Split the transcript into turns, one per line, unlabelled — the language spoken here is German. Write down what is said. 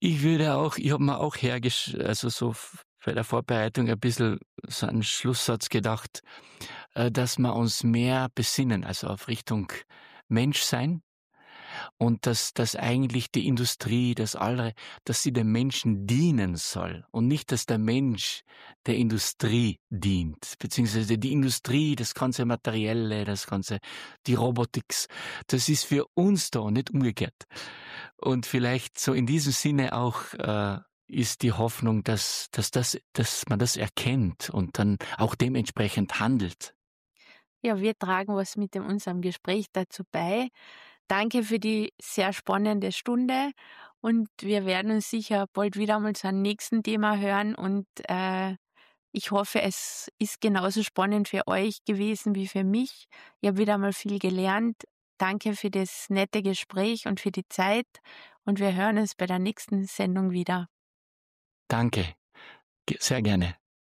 Ich habe mir auch also so bei der Vorbereitung ein bisschen so einen Schlusssatz gedacht, dass wir uns mehr besinnen, also auf Richtung Menschsein. Und dass eigentlich die Industrie, dass sie dem Menschen dienen soll und nicht, dass der Mensch der Industrie dient, beziehungsweise die Industrie, das ganze Materielle, die Robotics, das ist für uns da und nicht umgekehrt. Und vielleicht so in diesem Sinne auch ist die Hoffnung, dass man das erkennt und dann auch dementsprechend handelt.
Ja, wir tragen was mit unserem Gespräch dazu bei. Danke für die sehr spannende Stunde und wir werden uns sicher bald wieder mal zu einem nächsten Thema hören und ich hoffe, es ist genauso spannend für euch gewesen wie für mich. Ich habe wieder mal viel gelernt. Danke für das nette Gespräch und für die Zeit und wir hören uns bei der nächsten Sendung wieder.
Danke, sehr gerne.